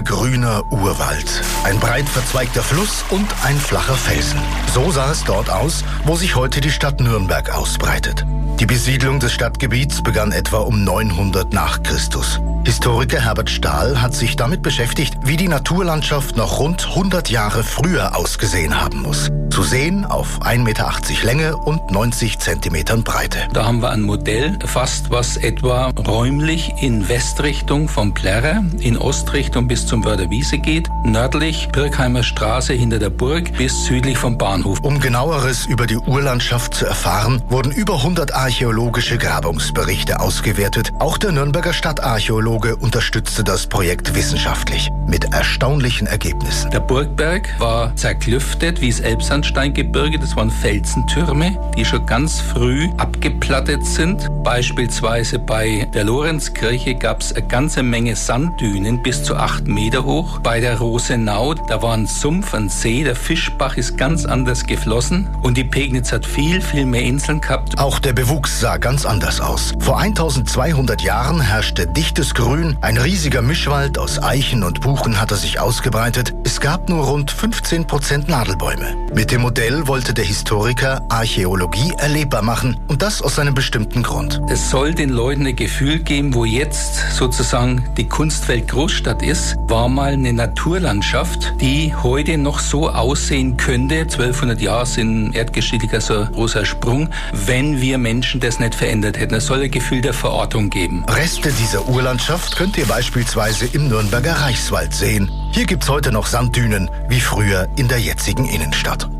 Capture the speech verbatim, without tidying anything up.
grüner Urwald, ein breit verzweigter Fluss und ein flacher Felsen. So sah es dort aus, wo sich heute die Stadt Nürnberg ausbreitet. Die Besiedlung des Stadtgebiets begann etwa um neunhundert nach Christus. Historiker Herbert Stahl hat sich damit beschäftigt, wie die Naturlandschaft noch rund hundert Jahre früher ausgesehen haben muss. Zu sehen auf ein Meter achtzig Länge und neunzig Zentimetern Breite. Da haben wir ein Modell erfasst, was etwa räumlich in Westrichtung vom Plärrer, in Ostrichtung bis zum Wörderwiese geht, nördlich Birkheimer Straße hinter der Burg bis südlich vom Bahnhof. Um genaueres über die Urlandschaft zu erfahren, wurden über hundert archäologische Grabungsberichte ausgewertet. Auch der Nürnberger Stadtarchäologe unterstützte das Projekt wissenschaftlich mit erstaunlichen Ergebnissen. Der Burgberg war zerklüftet wie das Elbsandsteingebirge. Das waren Felsentürme, die schon ganz früh abgeplattet sind. Beispielsweise bei der Lorenzkirche gab es eine ganze Menge Sanddünen bis zu acht Meter hoch. Bei der Rosenau, da war ein Sumpf, ein See, der Fischbach ist ganz anders geflossen und die Pegnitz hat viel, viel mehr Inseln gehabt. Auch der Bewuchs sah ganz anders aus. Vor eintausendzweihundert Jahren herrschte dichtes Grün, ein riesiger Mischwald aus Eichen und Buchen hatte sich ausgebreitet. Es gab nur rund fünfzehn Prozent Nadelbäume. Mit dem Modell wollte der Historiker Archäologie erlebbar machen und das aus einem bestimmten Grund. Es soll den Leuten ein Gefühl geben, wo jetzt sozusagen die Kunstwelt Großstadt ist, war mal eine Naturlandschaft, die heute noch so aussehen könnte. zwölfhundert Jahre sind erdgeschichtlicher so ein großer Sprung, wenn wir Menschen das nicht verändert hätten. Es soll ein Gefühl der Verortung geben. Reste dieser Urlandschaft könnt ihr beispielsweise im Nürnberger Reichswald sehen. Hier gibt's heute noch Sanddünen, wie früher in der jetzigen Innenstadt.